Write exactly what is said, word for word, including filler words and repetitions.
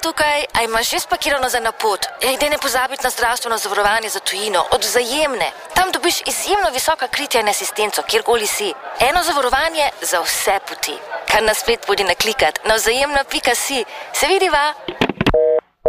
tukaj, a imaš že spakirano za na pot? Ej, daj ne pozabiti na zdravstveno zavarovanje za tujino, od Vzajemne. Tam dobiš izjemno visoka kritja in asistenco, kjerkoli si. Eno zavarovanje za vse poti. Kar na splet podi naklikat na vzajemna pika si. Se vidiva?